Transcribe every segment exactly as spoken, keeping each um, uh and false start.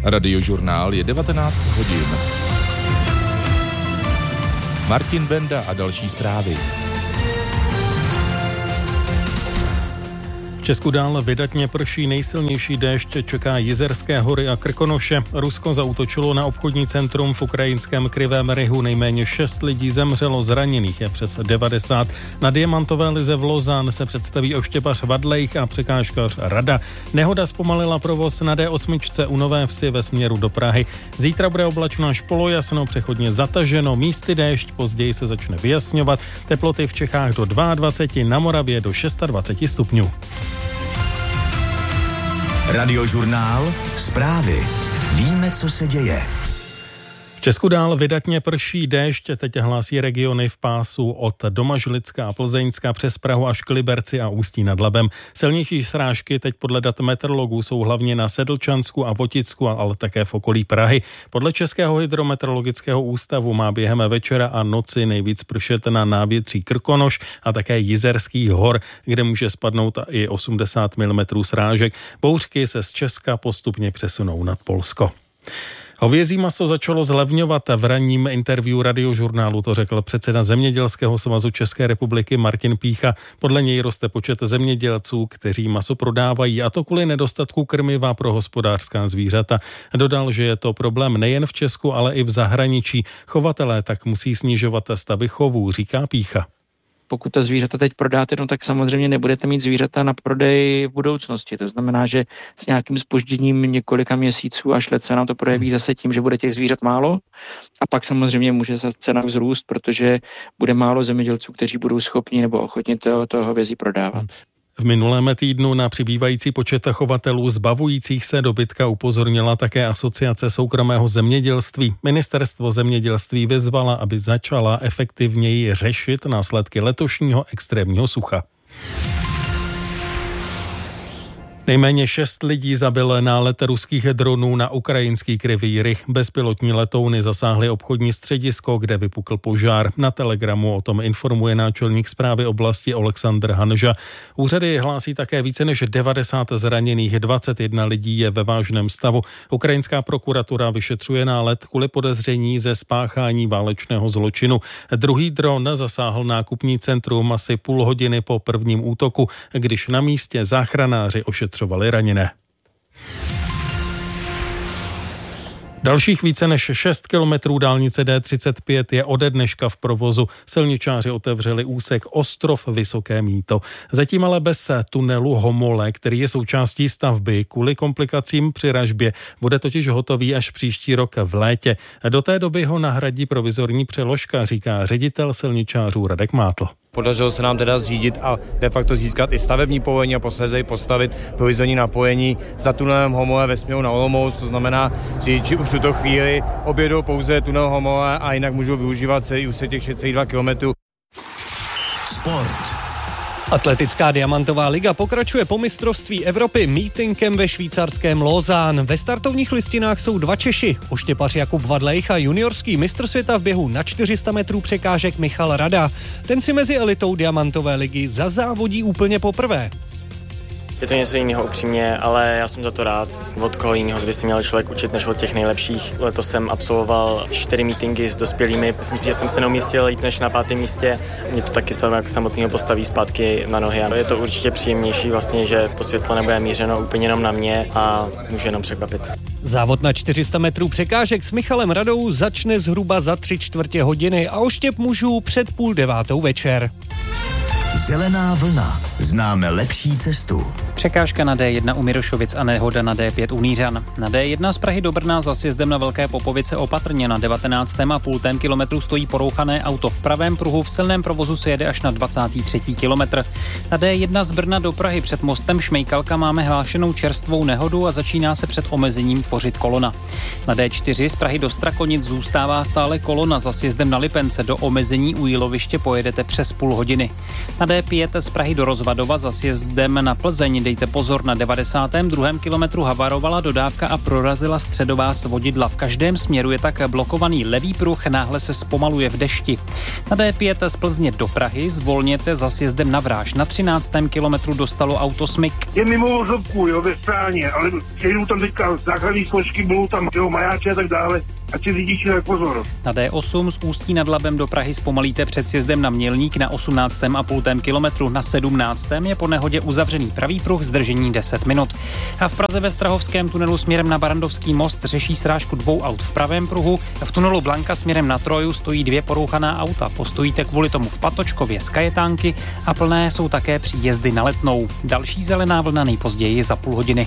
Radiožurnál je devatenáct hodin. Martin Benda a další zprávy. V Česku dál vydatně prší, nejsilnější déšť čeká Jizerské hory a Krkonoše. Rusko zaútočilo na obchodní centrum v ukrajinském Krivém Rihu. Nejméně šest lidí zemřelo, zraněných je přes devadesát. Na diamantové lize v Lozán se představí oštěpař Vadlejch a překážkař Rada. Nehoda zpomalila provoz na dé osm u Nové Vsi ve směru do Prahy. Zítra bude oblačno až polojasno, přechodně zataženo, místy déšť, později se začne vyjasňovat. Teploty v Čechách do dvacet dva, na Moravě do dvacet šest stupňů. Radiožurnál, zprávy. Víme, co se děje. V Česku dál vydatně prší déšť, teď hlásí regiony v pásu od Domažlicka a Plzeňska přes Prahu až k Liberci a Ústí nad Labem. Silnější srážky teď podle dat meteorologů jsou hlavně na Sedlčansku a Voticku, ale také v okolí Prahy. Podle Českého hydrometeorologického ústavu má během večera a noci nejvíc pršet na návětří Krkonoš a také Jizerských hor, kde může spadnout i osmdesát milimetrů srážek. Bouřky se z Česka postupně přesunou nad Polsko. Hovězí maso začalo zlevňovat. V ranním interview Radiožurnálu to řekl předseda Zemědělského svazu České republiky Martin Pícha. Podle něj roste počet zemědělců, kteří maso prodávají, a to kvůli nedostatku krmiva pro hospodářská zvířata. Dodal, že je to problém nejen v Česku, ale i v zahraničí. Chovatelé tak musí snižovat stavy chovů, říká Pícha. Pokud ta zvířata teď prodáte, no tak samozřejmě nebudete mít zvířata na prodej v budoucnosti. To znamená, že s nějakým zpožděním několika měsíců až let se nám to projeví zase tím, že bude těch zvířat málo, a pak samozřejmě může se cena vzrůst, protože bude málo zemědělců, kteří budou schopni nebo ochotni toho, toho hovězí prodávat. V minulém týdnu na přibývající počet chovatelů zbavujících se dobytka upozornila také Asociace soukromého zemědělství. Ministerstvo zemědělství vyzvala, aby začala efektivněji řešit následky letošního extrémního sucha. Nejméně šest lidí zabil nálet ruských dronů na ukrajinský Krivý Rih. Bezpilotní letouny zasáhly obchodní středisko, kde vypukl požár. Na Telegramu o tom informuje náčelník správy oblasti Oleksandr Hanža. Úřady hlásí také více než devadesát zraněných, dvacet jedna lidí je ve vážném stavu. Ukrajinská prokuratura vyšetřuje nálet kvůli podezření ze spáchání válečného zločinu. Druhý dron zasáhl nákupní centrum asi půl hodiny po prvním útoku, když na místě záchranáři ošetřovali raněné. Dalších více než šest kilometrů dálnice dé třicet pět je ode dneška v provozu. Silničáři otevřeli úsek Ostrov Vysoké Mýto. Zatím ale bez tunelu Homole, který je součástí stavby, kvůli komplikacím při ražbě. Bude totiž hotový až příští rok v létě. Do té doby ho nahradí provizorní přeložka, říká ředitel silničářů Radek Mátl. Podařilo se nám teda zřídit a de facto získat i stavební povolení a posléze postavit provizorní napojení za tunelem Homole ve směru na Olomouc. To znamená, že řidiči už v tuto chvíli objedou pouze tunel Homole a jinak můžou využívat celý úsek těch šest celá dva kilometru. Sport. Atletická diamantová liga pokračuje po mistrovství Evropy meetingem ve švýcarském Lausanne. Ve startovních listinách jsou dva Češi, oštěpař Jakub Vadlejch a juniorský mistr světa v běhu na čtyři sta metrů překážek Michal Rada. Ten si mezi elitou diamantové ligy zazávodí úplně poprvé. Je to něco jiného upřímně, ale já jsem za to rád. Od koho jiného by se měl člověk učit než od těch nejlepších. Letos jsem absolvoval čtyři meetingy s dospělými. Myslím si, že jsem se neumístil líp než na pátém místě. Mě to taky samotného postaví zpátky na nohy. Je to určitě příjemnější vlastně, že to světlo nebude mířeno úplně jenom na mě a může jenom překvapit. Závod na čtyři sta metrů překážek s Michalem Radou začne zhruba za tři čtvrtě hodiny a oštěp mužů před půl devátou večer. Zelená vlna. Známe lepší cestu. Překážka na dé jedna u Mirošovic a nehoda na dé pět u Nířan. Na dé jedna z Prahy do Brna za sjezdem na Velké Popovice opatrně na devatenáctém a půl kilometru stojí porouchané auto v pravém pruhu, v silném provozu se jede až na dvacátý třetí kilometr. Na dé jedna z Brna do Prahy před mostem Šmejkalka máme hlášenou čerstvou nehodu a začíná se před omezením tvořit kolona. Na dé čtyři z Prahy do Strakonic zůstává stále kolona za sjezdem na Lipence, do omezení u Jíloviště pojedete přes půl hodiny. Na dé pět z Prahy do Rozvadové Nevadova za sjezdem na Plzeň. Dejte pozor, na devadesátém druhém kilometru havarovala dodávka a prorazila středová svodidla. V každém směru je tak blokovaný levý pruh, náhle se zpomaluje v dešti. Na D pět z Plzně do Prahy zvolněte za sjezdem na Vráž. Na třináctém kilometru dostalo auto smyk. Je mimo vozovku, jo, ve stráně, ale přejdou tam teďka základní složky, budou tam, jo, majáče a tak dále. Ať si řidiči tak pozor. Na D osm z Ústí nad Labem do Prahy zpomalíte před sjezdem na Mělník na osmnáctém a půl kilometru. Na sedmnáctém je po nehodě uzavřený pravý pruh, zdržení deset minut. A v Praze ve Strahovském tunelu směrem na Barandovský most řeší srážku dvou aut v pravém pruhu. V tunelu Blanka směrem na Troju stojí dvě porouchaná auta. Postojíte kvůli tomu v Patočkově z Kajetánky a plné jsou také příjezdy na Letnou. Další zelená vlna nejpozději za půl hodiny.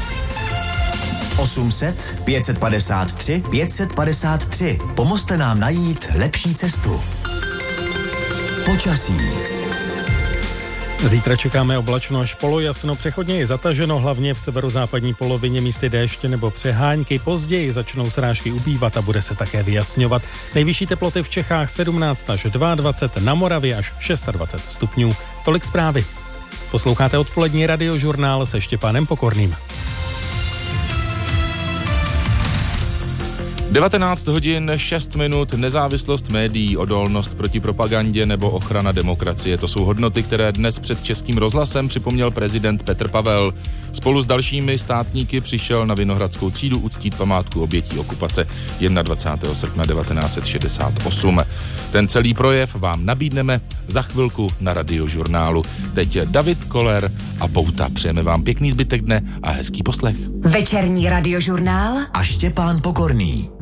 osm set, pět set padesát tři, pět set padesát tři. Pomozte nám najít lepší cestu. Počasí. Zítra čekáme oblačno až polojasno, přechodně je zataženo, hlavně v severozápadní polovině místy déště nebo přehánky. Později začnou srážky ubývat a bude se také vyjasňovat. Nejvyšší teploty v Čechách sedmnáct až dvacet dva, na Moravě až dvacet šest stupňů. Tolik zprávy. Posloucháte odpolední radiožurnál se Štěpánem Pokorným. devatenáct hodin šest minut, nezávislost médií, odolnost proti propagandě nebo ochrana demokracie. To jsou hodnoty, které dnes před Českým rozhlasem připomněl prezident Petr Pavel. Spolu s dalšími státníky přišel na Vinohradskou třídu uctít památku obětí okupace dvacátého prvního srpna devatenáct set šedesát osm. Ten celý projev vám nabídneme za chvilku na Radiožurnálu. Teď David Koller a Pouta. Přejeme vám pěkný zbytek dne a hezký poslech. Večerní Radiožurnál a Štěpán Pokorný.